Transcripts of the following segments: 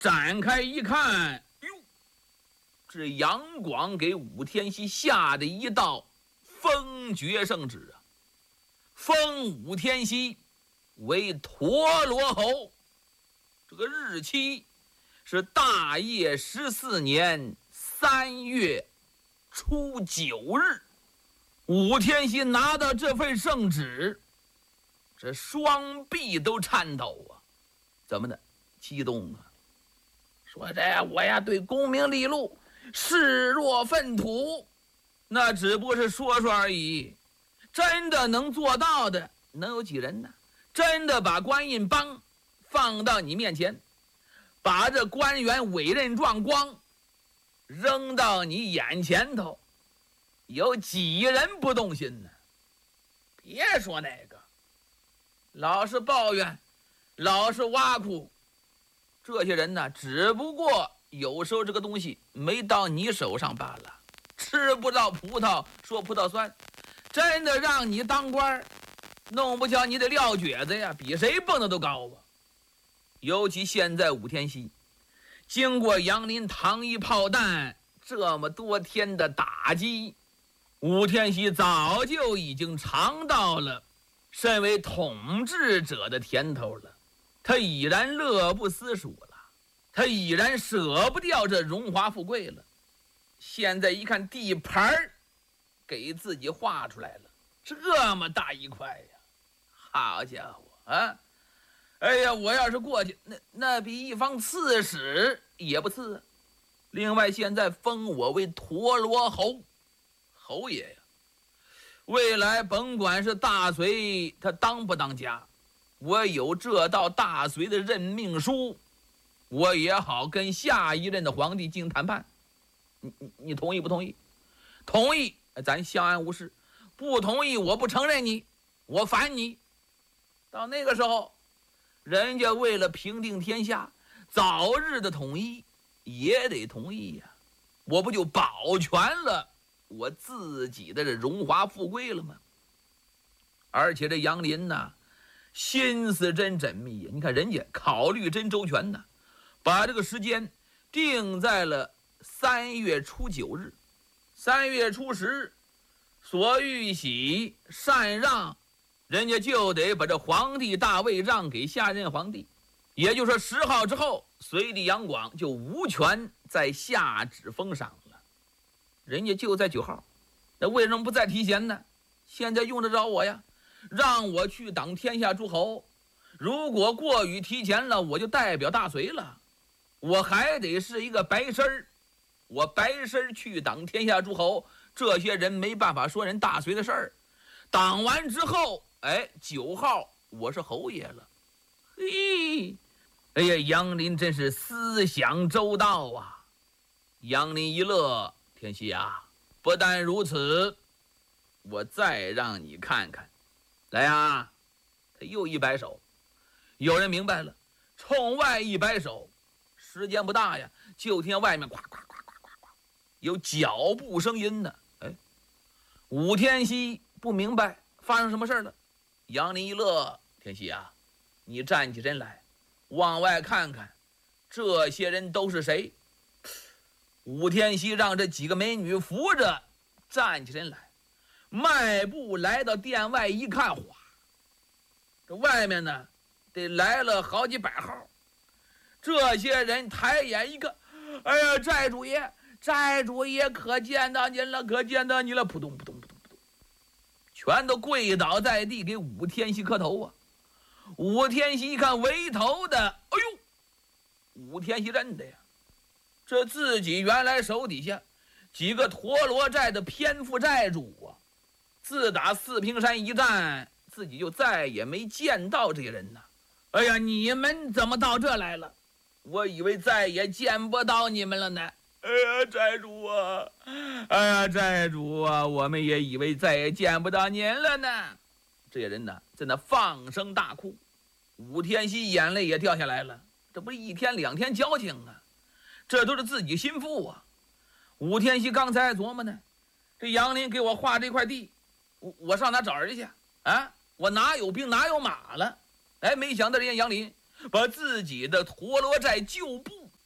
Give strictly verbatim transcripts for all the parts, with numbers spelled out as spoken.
展开一看，哟，这杨广给武天锡下的一道封爵圣旨啊，封武天锡为陀罗侯。这个日期是大业十四年三月初九日。武天锡拿到这份圣旨，这双臂都颤抖啊！怎么的？激动啊！说这我呀对功名利禄视若粪土，那只不过是说说而已。真的能做到的能有几人呢？真的把官印帮放到你面前，把这官员委任状光扔到你眼前头，有几人不动心呢？别说那个，老是抱怨，老是挖苦，这些人呢，只不过有时候这个东西没到你手上罢了。吃不到葡萄说葡萄酸，真的让你当官，弄不巧你的撂蹶子呀，比谁蹦的都高啊！尤其现在武天锡经过杨林糖衣炮弹这么多天的打击，武天锡早就已经尝到了身为统治者的甜头了。他已然乐不思蜀了，他已然舍不掉这荣华富贵了。现在一看地盘给自己画出来了，这么大一块呀！好家伙啊！哎呀，我要是过去，那那比一方刺史也不次啊。另外，现在封我为陀罗侯，侯爷呀，未来甭管是大隋他当不当家，我有这道大隋的任命书，我也好跟下一任的皇帝进行谈判。你你你同意不同意？同意，咱相安无事；不同意，我不承认你，我反你。到那个时候，人家为了平定天下，早日的统一，也得同意呀。我不就保全了我自己的这荣华富贵了吗？而且这杨林呐，心思真缜密呀！你看人家考虑真周全呐，把这个时间定在了三月初九日。三月初十，所欲喜禅让，人家就得把这皇帝大位让给下任皇帝。也就是说，十号之后，隋帝杨广就无权再下旨封赏了。人家就在九号，那为什么不再提前呢？现在用得着我呀？让我去当天下诸侯，如果过于提前了，我就代表大隋了，我还得是一个白身儿。我白身去当天下诸侯，这些人没办法说人大隋的事儿。党完之后，哎，九号我是侯爷了。嘿，哎呀，杨林真是思想周到啊！杨林一乐，天锡啊，不但如此，我再让你看看。来啊！他又一摆手，有人明白了，冲外一摆手，时间不大呀，就听见外面呱呱呱呱呱呱有脚步声音呢。哎，武天锡不明白发生什么事了。杨林一乐，天锡啊，你站起身来，往外看看，这些人都是谁？武天锡让这几个美女扶着站起身来，迈步来到殿外一看，哗，这外面呢得来了好几百号。这些人抬眼一看，哎呀，寨主爷，寨主爷，可见到您了，可见到你了！扑通扑通扑通扑通，全都跪倒在地给武天锡磕头啊！武天锡一看围头的，哎呦，武天锡认得呀，这自己原来手底下几个陀罗寨的偏副寨主啊，自打四平山一战，自己就再也没见到这些人呐。哎呀，你们怎么到这来了？我以为再也见不到你们了呢。哎呀，寨主啊，哎呀，寨主啊，我们也以为再也见不到您了呢。这些人呢，在那放声大哭，武天锡眼泪也掉下来了。这不是一天两天交情啊，这都是自己心腹啊。武天锡刚才还琢磨呢，这杨林给我划这块地，我我上哪找人去啊？我哪有兵哪有马了？哎，没想到人家杨林把自己的陀罗寨旧部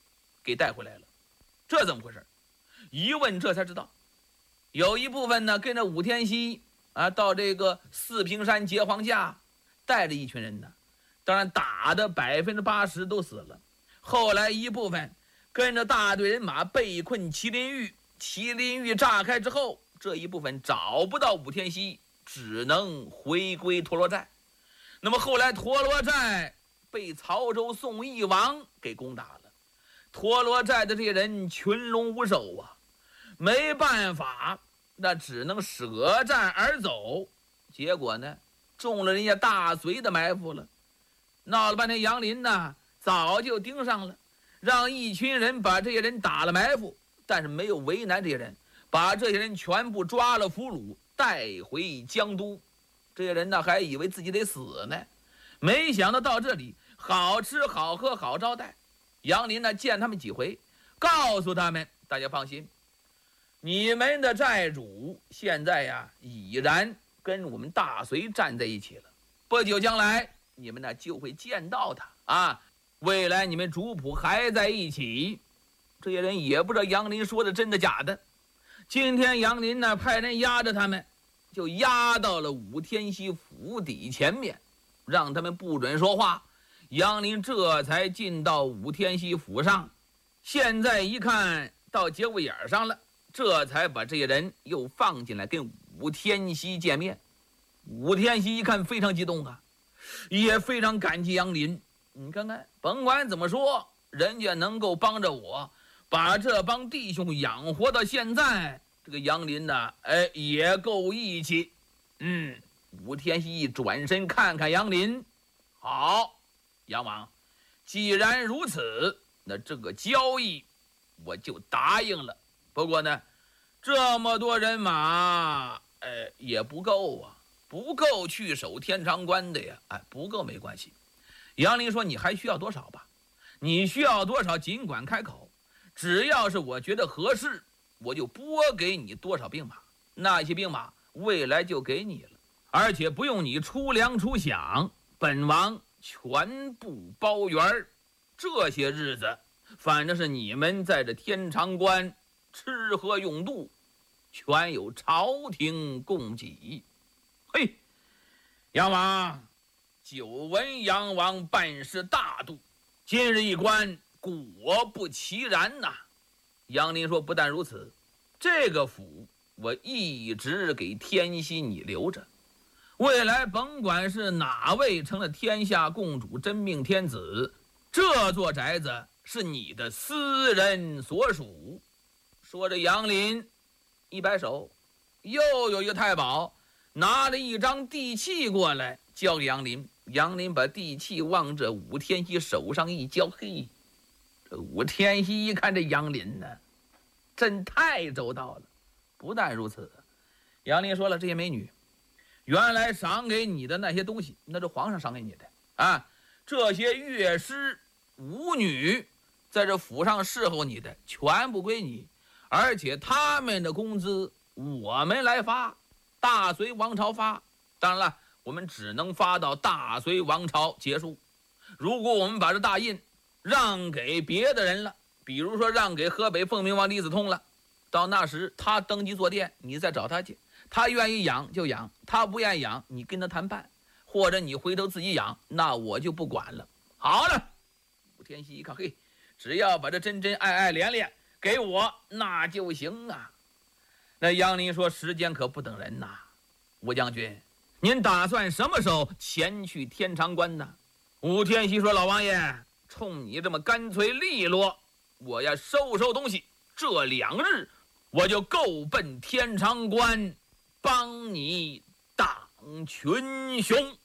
给带回来了。这怎么回事？一问这才知道，有一部分呢跟着武天锡啊到这个四平山结黄架，带着一群人呢，当然打的百分之八十都死了。后来一部分跟着大队人马被困麒麟峪，麒麟峪炸开之后，这一部分找不到武天锡，只能回归陀罗寨。那么后来陀罗寨被曹州宋义王给攻打了，陀罗寨的这些人群龙无首啊，没办法，那只能舍战而走。结果呢，中了人家大隋的埋伏了。闹了半天，杨林呢早就盯上了，让一群人把这些人打了埋伏，但是没有为难这些人，把这些人全部抓了俘虏，带回江都。这些人呢还以为自己得死呢，没想到到这里好吃好喝好招待。杨林呢见他们几回，告诉他们，大家放心，你们的寨主现在呀已然跟我们大隋站在一起了，不久将来你们呢就会见到他啊，未来你们主仆还在一起。这些人也不知道杨林说的真的假的。今天杨林呢派人押着他们，就押到了武天锡府邸前面，让他们不准说话。杨林这才进到武天锡府上，现在一看到节骨眼上了，这才把这些人又放进来跟武天锡见面。武天锡一看非常激动啊，也非常感激杨林。你看看，甭管怎么说，人家能够帮着我把这帮弟兄养活到现在，这个杨林呢，哎，也够义气。嗯，武天锡一转身看看杨林，好，杨王，既然如此，那这个交易我就答应了。不过呢，这么多人马，哎，也不够啊，不够去守天长关的呀。哎，不够没关系。杨林说：“你还需要多少吧？你需要多少尽管开口，只要是我觉得合适，我就拨给你多少兵马。那些兵马未来就给你了，而且不用你出粮出饷，本王全部包圆。这些日子，反正是你们在这天长关吃喝用度，全有朝廷供给。”嘿，杨王，久闻杨王办事大度，今日一观，果不其然呐、啊。杨林说：“不但如此，这个府我一直给天锡你留着，未来甭管是哪位成了天下共主真命天子，这座宅子是你的私人所属。”说着，杨林一摆手，又有一个太保拿了一张地契过来，交给杨林。杨林把地契往这武天锡手上一交，嘿，这武天锡一看这杨林呢，真太周到了。不但如此，杨林说了，这些美女原来赏给你的那些东西，那是皇上赏给你的啊。这些乐师舞女在这府上侍候你的，全部归你，而且他们的工资我们来发，大隋王朝发。当然了，我们只能发到大隋王朝结束。如果我们把这大印让给别的人了，比如说让给河北凤鸣王李子通了，到那时他登基坐殿，你再找他去，他愿意养就养，他不愿意养，你跟他谈判，或者你回头自己养，那我就不管了。好了，武天锡一看，嘿，只要把这真真爱爱连连给我，那就行啊。那杨林说：“时间可不等人呐，吴将军，您打算什么时候前去天长关呢？”武天锡说：“老王爷，冲你这么干脆利落，我要收收东西，这两日我就够奔天长关，帮你挡群雄。”